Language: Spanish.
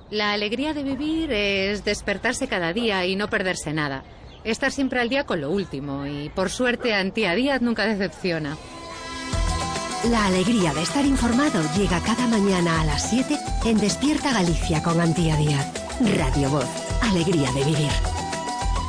La alegría de vivir es despertarse cada día y no perderse nada. Estar siempre al día con lo último y, por suerte, Antía Díaz nunca decepciona. La alegría de estar informado llega cada mañana a las 7 en Despierta Galicia con Antía Díaz. Radio Voz. Alegría de vivir.